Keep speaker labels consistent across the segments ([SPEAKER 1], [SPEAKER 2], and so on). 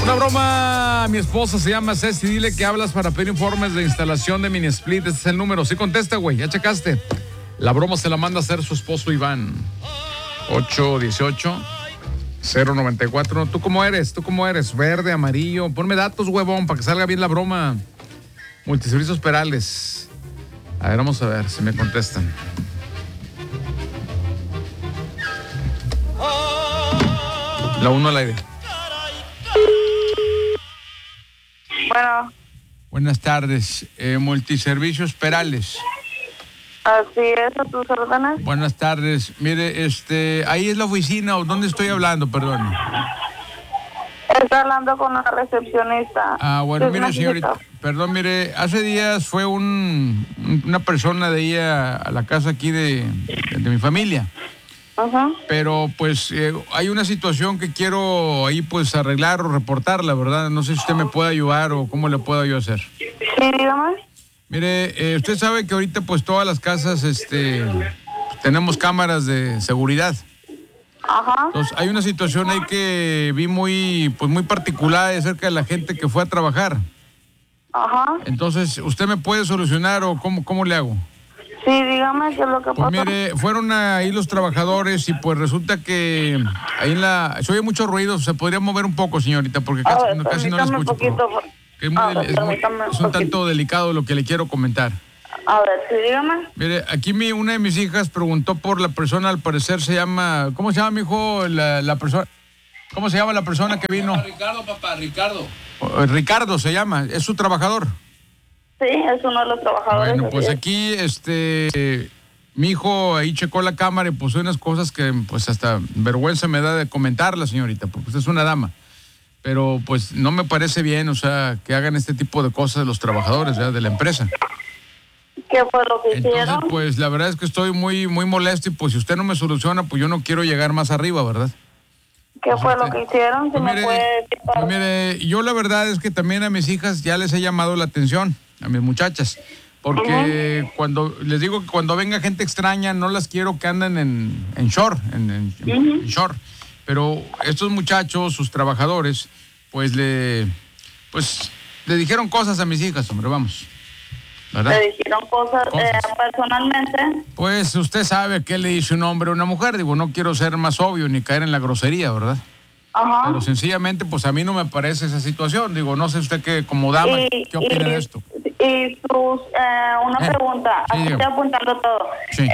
[SPEAKER 1] Una broma a mi esposa, se llama Ceci. Dile que hablas para pedir informes de instalación de mini split. Este es el número. Sí contesta, güey. Ya checaste. La broma se la manda a hacer su esposo Iván. 818-094. ¿Tú cómo eres? Verde, amarillo. Ponme datos, huevón, para que salga bien la broma. Multiservicios Perales. A ver, vamos a ver si me contestan. La 1 al aire.
[SPEAKER 2] Bueno.
[SPEAKER 1] Buenas tardes. Multiservicios Perales.
[SPEAKER 2] Así es, a tus órdenes.
[SPEAKER 1] Buenas tardes. Mire, ahí es la oficina, ¿o dónde estoy hablando? Perdón.
[SPEAKER 2] Está hablando con la recepcionista.
[SPEAKER 1] Ah, bueno, mire, señorita. Perdón, mire, hace días fue una persona de ahí a la casa aquí de mi familia.
[SPEAKER 2] Ajá.
[SPEAKER 1] Pero pues hay una situación que quiero ahí pues arreglar o reportarla, ¿verdad? No sé si usted me puede ayudar o cómo le puedo yo hacer.
[SPEAKER 2] Sí, dígame.
[SPEAKER 1] Mire, usted sabe que ahorita pues todas las casas tenemos cámaras de seguridad.
[SPEAKER 2] Ajá.
[SPEAKER 1] Entonces hay una situación ahí que vi muy particular acerca de la gente que fue a trabajar.
[SPEAKER 2] Ajá.
[SPEAKER 1] Entonces, ¿usted me puede solucionar o cómo le hago?
[SPEAKER 2] Sí, dígame qué es lo que
[SPEAKER 1] Pues
[SPEAKER 2] pasa.
[SPEAKER 1] mire, fueron ahí los trabajadores y pues resulta que ahí se oye mucho ruido. ¿Se podría mover un poco, señorita? Porque casi no la escucho. Es un tanto delicado lo que le quiero comentar.
[SPEAKER 2] A ver, sí, dígame.
[SPEAKER 1] Mire, aquí una de mis hijas preguntó por la persona, al parecer se llama... ¿Cómo se llama, mijo, la persona? ¿Cómo se llama la persona que vino?
[SPEAKER 3] Ricardo, papá, Ricardo.
[SPEAKER 1] Ricardo se llama, es su trabajador.
[SPEAKER 2] Sí, es uno de los trabajadores.
[SPEAKER 1] Bueno, pues aquí, mi hijo ahí checó la cámara y puso unas cosas que, pues, hasta vergüenza me da de comentarla, señorita, porque usted es una dama. Pero, pues, no me parece bien, o sea, que hagan este tipo de cosas los trabajadores, ¿verdad?, de la empresa.
[SPEAKER 2] ¿Qué fue lo que hicieron?
[SPEAKER 1] Entonces, pues, la verdad es que estoy muy, muy molesto y, pues, si usted no me soluciona, pues, yo no quiero llegar más arriba, ¿verdad?
[SPEAKER 2] ¿Qué fue lo que hicieron?
[SPEAKER 1] Pues mire, yo la verdad es que también a mis hijas ya les he llamado la atención, a mis muchachas, porque cuando les digo que cuando venga gente extraña no las quiero que anden en short, en short, pero estos muchachos, sus trabajadores, pues le dijeron cosas a mis hijas, hombre, vamos. ¿Verdad?
[SPEAKER 2] ¿Le dijeron cosas personalmente?
[SPEAKER 1] Pues usted sabe qué le dice un hombre a una mujer. Digo, no quiero ser más obvio ni caer en la grosería, ¿verdad?
[SPEAKER 2] Ajá.
[SPEAKER 1] Pero sencillamente, pues a mí no me parece esa situación. Digo, no sé usted como dama, ¿qué opina de esto?
[SPEAKER 2] Y una pregunta,
[SPEAKER 1] sí,
[SPEAKER 2] aquí estoy apuntando todo.
[SPEAKER 1] Sí.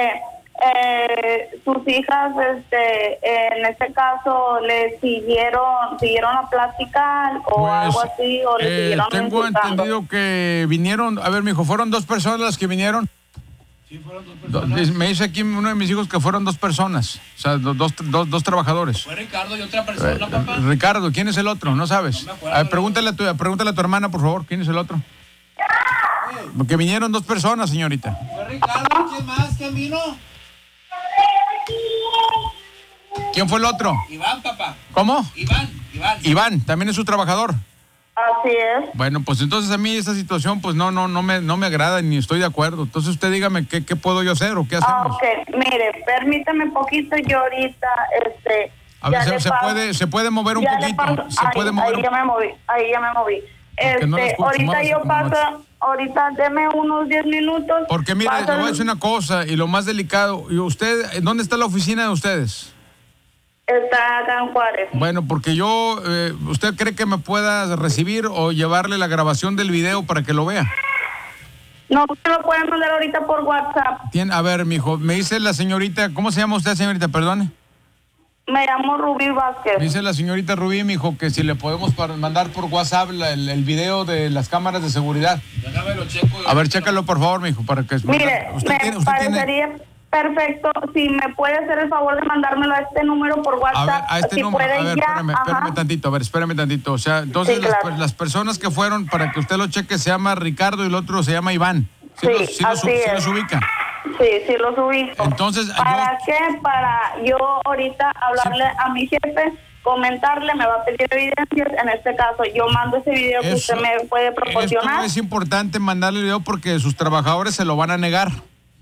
[SPEAKER 2] Sus hijas, en este caso, ¿le siguieron la plática o
[SPEAKER 1] Pues,
[SPEAKER 2] algo así? ¿O le siguieron
[SPEAKER 1] tengo
[SPEAKER 2] insultando?
[SPEAKER 1] entendido que vinieron, a ver, mijo, ¿fueron 2 personas las que vinieron?
[SPEAKER 3] Sí, fueron 2 personas.
[SPEAKER 1] Me dice aquí uno de mis hijos que fueron 2 personas, o sea, dos trabajadores.
[SPEAKER 3] Fue Ricardo y otra persona, papá.
[SPEAKER 1] Ricardo, ¿quién es el otro? ¿No sabes?
[SPEAKER 3] No me acuerdo.
[SPEAKER 1] A ver, pregúntale a tu hermana, por favor, ¿quién es el otro? Porque vinieron 2 personas, señorita.
[SPEAKER 3] Fue Ricardo, ¿quién más? ¿Quién vino?
[SPEAKER 1] ¿Quién fue el otro?
[SPEAKER 3] Iván, papá.
[SPEAKER 1] ¿Cómo?
[SPEAKER 3] Iván.
[SPEAKER 1] También es su trabajador.
[SPEAKER 2] Así es.
[SPEAKER 1] Bueno, pues entonces a mí esta situación pues no me agrada ni estoy de acuerdo. Entonces usted dígame qué puedo yo hacer o qué hacemos.
[SPEAKER 2] Ok, mire, permítame un poquito, yo ahorita,
[SPEAKER 1] A ver, se puede mover un poquito.
[SPEAKER 2] Ahí ya me moví.
[SPEAKER 1] No la escucho,
[SPEAKER 2] Ahorita yo
[SPEAKER 1] muévase.
[SPEAKER 2] paso, ahorita deme unos 10 minutos.
[SPEAKER 1] Porque mire, le voy a decir una cosa y lo más delicado. ¿Y usted, dónde está la oficina de ustedes?
[SPEAKER 2] Está acá en Juárez.
[SPEAKER 1] Bueno, porque ¿usted cree que me pueda recibir o llevarle la grabación del video para que lo vea?
[SPEAKER 2] No, usted lo puede mandar ahorita por WhatsApp.
[SPEAKER 1] A ver, mijo, me dice la señorita, ¿cómo se llama usted, señorita? Perdone.
[SPEAKER 2] Me llamo Rubí Vázquez.
[SPEAKER 1] Dice la señorita Rubí, mijo, que si le podemos mandar por WhatsApp el video de las cámaras de seguridad.
[SPEAKER 3] Déjame lo checo.
[SPEAKER 1] A ver, chécalo, por favor, mijo, para que...
[SPEAKER 2] Mire, me parecería perfecto si me puede hacer el favor de mandármelo a este número por WhatsApp.
[SPEAKER 1] A este
[SPEAKER 2] si
[SPEAKER 1] número,
[SPEAKER 2] puede
[SPEAKER 1] a ver, espérame tantito. O sea, entonces
[SPEAKER 2] Sí, claro.
[SPEAKER 1] las personas que fueron, para que usted lo cheque, se llama Ricardo y el otro se llama Iván.
[SPEAKER 2] Sí, así es.
[SPEAKER 1] los ubica.
[SPEAKER 2] Sí, los ubico.
[SPEAKER 1] Entonces,
[SPEAKER 2] ¿Para qué? Para yo ahorita hablarle a mi jefe, comentarle, me va a pedir evidencias. En este caso, yo mando ese video que usted me puede proporcionar.
[SPEAKER 1] Esto es importante mandarle el video porque sus trabajadores se lo van a negar.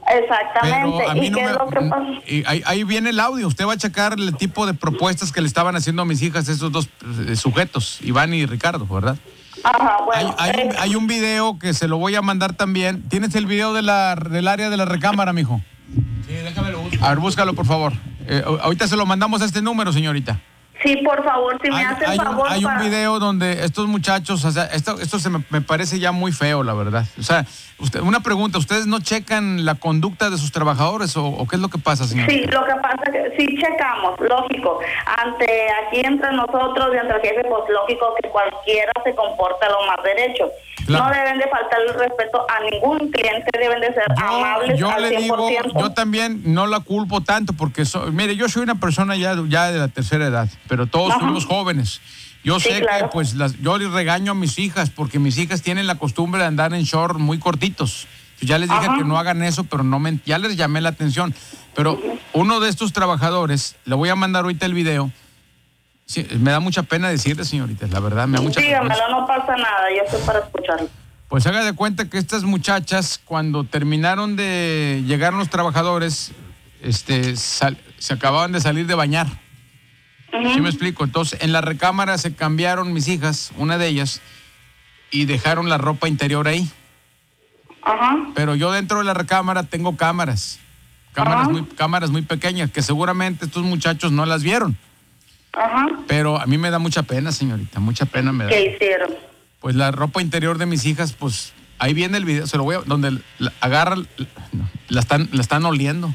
[SPEAKER 2] Exactamente.
[SPEAKER 1] Pero a mí
[SPEAKER 2] ¿Y
[SPEAKER 1] no
[SPEAKER 2] qué
[SPEAKER 1] me...
[SPEAKER 2] es lo que pasa?
[SPEAKER 1] y ahí viene el audio. Usted va a checar el tipo de propuestas que le estaban haciendo a mis hijas esos dos sujetos, Iván y Ricardo, ¿verdad?
[SPEAKER 2] Ajá, bueno.
[SPEAKER 1] Hay un video que se lo voy a mandar también. ¿Tienes el video del área de la recámara, mijo?
[SPEAKER 3] Sí, déjame lo busco.
[SPEAKER 1] A ver, búscalo, por favor. Ahorita se lo mandamos a este número, señorita.
[SPEAKER 2] Sí, por favor, si me hace el favor.
[SPEAKER 1] Hay un video donde estos muchachos, o sea, esto me parece ya muy feo, la verdad. O sea, una pregunta, ¿ustedes no checan la conducta de sus trabajadores o qué es lo que pasa, señor?
[SPEAKER 2] Sí, lo que pasa es que sí checamos, lógico. Aquí entre nosotros y entre el jefe, pues lógico que cualquiera se comporta lo más derecho.
[SPEAKER 1] Claro.
[SPEAKER 2] No deben de faltar el respeto a ningún cliente, deben de ser amables
[SPEAKER 1] Yo
[SPEAKER 2] al
[SPEAKER 1] le
[SPEAKER 2] 100%.
[SPEAKER 1] digo, yo también no la culpo tanto porque, mire, yo soy una persona ya de la tercera edad, pero todos fuimos jóvenes. Yo
[SPEAKER 2] Sí,
[SPEAKER 1] sé
[SPEAKER 2] claro.
[SPEAKER 1] que pues yo les regaño a mis hijas porque mis hijas tienen la costumbre de andar en short muy cortitos. Ya les dije que no hagan eso, pero ya les llamé la atención. Pero uno de estos trabajadores, le voy a mandar ahorita el video. Sí, me da mucha pena decirle, señorita, la verdad, me da mucha pena.
[SPEAKER 2] Dígamelo, no pasa nada, yo estoy para escucharlo.
[SPEAKER 1] Pues haga de cuenta que estas muchachas, cuando terminaron de llegar los trabajadores, se acababan de salir de bañar. ¿Sí me explico? Entonces, en la recámara se cambiaron mis hijas, una de ellas, y dejaron la ropa interior ahí.
[SPEAKER 2] Ajá.
[SPEAKER 1] Pero yo dentro de la recámara tengo cámaras muy pequeñas, que seguramente estos muchachos no las vieron.
[SPEAKER 2] Ajá.
[SPEAKER 1] Pero a mí me da mucha pena, señorita, mucha pena me da.
[SPEAKER 2] ¿Qué hicieron?
[SPEAKER 1] Pues la ropa interior de mis hijas, pues ahí viene el video, se lo voy a, donde agarran, la están oliendo.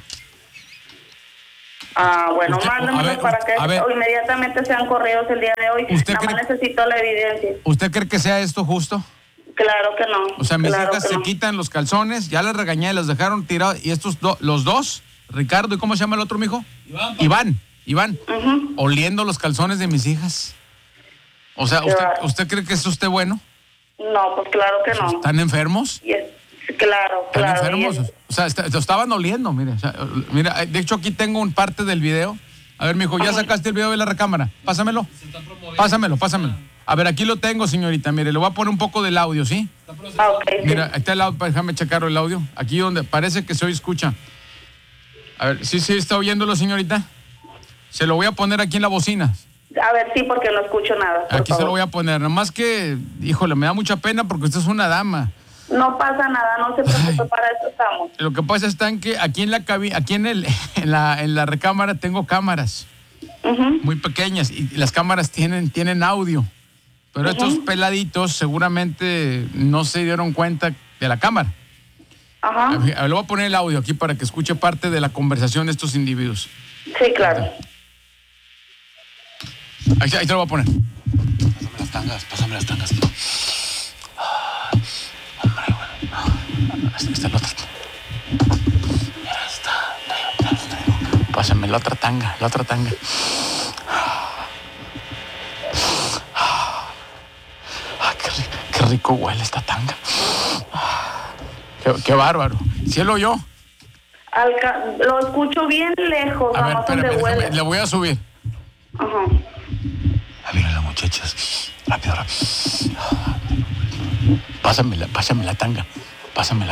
[SPEAKER 2] Bueno,
[SPEAKER 1] Usted-
[SPEAKER 2] mándamelo
[SPEAKER 1] a ver,
[SPEAKER 2] para que
[SPEAKER 1] a ver.
[SPEAKER 2] inmediatamente sean correos el día de hoy.
[SPEAKER 1] ¿Usted
[SPEAKER 2] Nada más
[SPEAKER 1] cree-
[SPEAKER 2] necesito la evidencia.
[SPEAKER 1] ¿Usted cree que sea esto justo?
[SPEAKER 2] Claro que no.
[SPEAKER 1] O sea, mis
[SPEAKER 2] claro
[SPEAKER 1] hijas
[SPEAKER 2] que
[SPEAKER 1] se
[SPEAKER 2] no.
[SPEAKER 1] quitan los calzones, ya las regañé, las dejaron tirados, y estos los dos, Ricardo, ¿y cómo se llama el otro mijo? Iván, oliendo los calzones de mis hijas. O sea,
[SPEAKER 2] Claro.
[SPEAKER 1] ¿usted cree que eso esté bueno?
[SPEAKER 2] No, pues claro que no.
[SPEAKER 1] ¿Están enfermos?
[SPEAKER 2] Claro,
[SPEAKER 1] ¿Están
[SPEAKER 2] claro.
[SPEAKER 1] enfermos? O sea, lo estaban oliendo, mire. O sea, mira, de hecho aquí tengo un parte del video. A ver, mijo, ¿ya sacaste el video de la recámara? Pásamelo. Pásamelo. A ver, aquí lo tengo, señorita. Mire, le voy a poner un poco del audio, ¿sí?
[SPEAKER 2] Ok, sí.
[SPEAKER 1] Mira, ahí está el audio, déjame checar el audio. Aquí donde parece que se oye escucha. A ver, ¿sí está oyéndolo, señorita? Se lo voy a poner aquí en la bocina.
[SPEAKER 2] A ver, sí, porque no escucho nada. por
[SPEAKER 1] Aquí se lo
[SPEAKER 2] favor.
[SPEAKER 1] voy a poner. Nomás que, híjole, me da mucha pena porque usted es una dama.
[SPEAKER 2] No pasa nada, no se preocupe, para eso estamos.
[SPEAKER 1] Lo que pasa está en que aquí en la en la recámara tengo cámaras muy pequeñas y las cámaras tienen audio. Pero estos peladitos seguramente no se dieron cuenta de la cámara.
[SPEAKER 2] Ajá.
[SPEAKER 1] A ver, le voy a poner el audio aquí para que escuche parte de la conversación de estos individuos.
[SPEAKER 2] Sí, claro.
[SPEAKER 1] Ahí te lo voy a poner.
[SPEAKER 3] Pásame las tangas.
[SPEAKER 1] Está el otro. Pásame la otra tanga. Qué rico huele esta tanga. Qué bárbaro. ¿Sí lo oyó?
[SPEAKER 2] Lo escucho bien lejos,
[SPEAKER 1] A ver,
[SPEAKER 2] vamos donde
[SPEAKER 1] espérame,
[SPEAKER 2] huele.
[SPEAKER 1] le voy a subir.
[SPEAKER 2] Ajá.
[SPEAKER 1] A ver, las muchachas. Rápido. Pásame la tanga. Pásamela.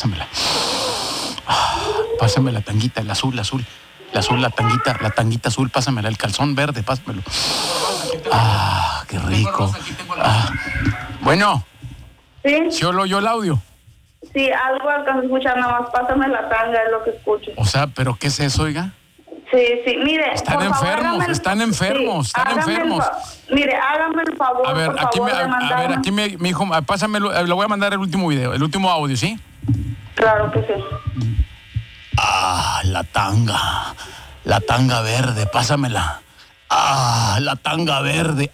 [SPEAKER 1] Pásame la tanguita, el azul. La tanguita azul, pásamela. El calzón verde, pásamelo. Qué rico. Bueno,
[SPEAKER 2] ¿Sí?
[SPEAKER 1] ¿sí lo oyó el audio?
[SPEAKER 2] Sí, algo alcanzo a escuchar, nada más pásame la tanga, es lo que escucho.
[SPEAKER 1] O sea, ¿pero qué es eso, oiga?
[SPEAKER 2] Sí, mire.
[SPEAKER 1] Están
[SPEAKER 2] por favor,
[SPEAKER 1] enfermos,
[SPEAKER 2] hágame
[SPEAKER 1] están enfermos.
[SPEAKER 2] Mire, hágame el favor,
[SPEAKER 1] A ver,
[SPEAKER 2] por favor, de mandarme.
[SPEAKER 1] aquí mi hijo, pásamelo, le voy a mandar el último video, el último audio, ¿sí?
[SPEAKER 2] Claro que sí.
[SPEAKER 1] La tanga verde, pásamela. La tanga verde.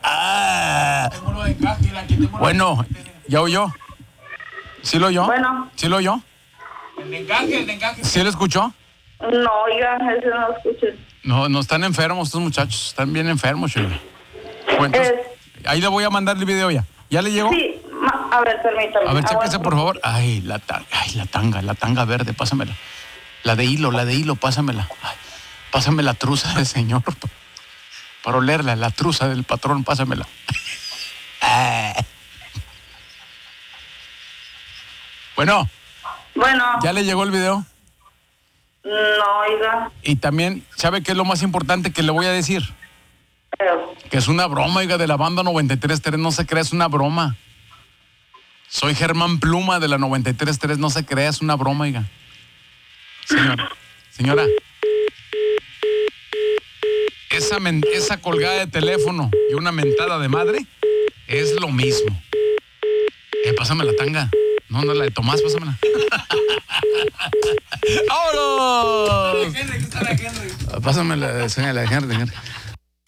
[SPEAKER 1] Bueno, ¿ya oyó? ¿Sí lo oyó?
[SPEAKER 2] Bueno.
[SPEAKER 1] ¿Sí lo oyó?
[SPEAKER 3] El de encaje.
[SPEAKER 1] ¿Sí lo escuchó?
[SPEAKER 2] No, oiga, ese no lo escuché.
[SPEAKER 1] No están enfermos estos muchachos, están bien enfermos, Sheila. Bueno, entonces, ahí le voy a mandar el video ya. ¿Ya le llegó?
[SPEAKER 2] Sí, a ver, permítame.
[SPEAKER 1] A ver, chéquese,
[SPEAKER 2] Aguanta.
[SPEAKER 1] por favor. La tanga verde, pásamela. La de hilo, pásamela. Pásame la truza del señor. Para olerla, la truza del patrón, pásamela. Bueno,
[SPEAKER 2] Bueno,
[SPEAKER 1] ¿ya le llegó el video?
[SPEAKER 2] No, oiga.
[SPEAKER 1] Y también, ¿sabe qué es lo más importante que le voy a decir?
[SPEAKER 2] Pero,
[SPEAKER 1] Que es una broma, oiga, de la banda 93.3, no se crea, es una broma. Soy Germán Pluma de la 93.3, no se crea, es una broma, oiga. Señora. Esa colgada de teléfono y una mentada de madre es lo mismo. Pásame la tanga. No, la de Tomás, pásamela. ¡Vámonos! Pásame la de Henry.